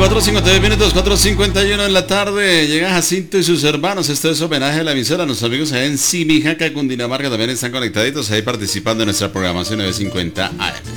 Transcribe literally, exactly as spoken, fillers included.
cuatro cincuenta y dos minutos, cuatro cincuenta y uno en la tarde. Llega Jacinto y sus hermanos. Esto es homenaje a la emisora. Nuestros amigos allá en Simijaca, Cundinamarca, también están conectaditos ahí participando en nuestra programación nueve cincuenta A M.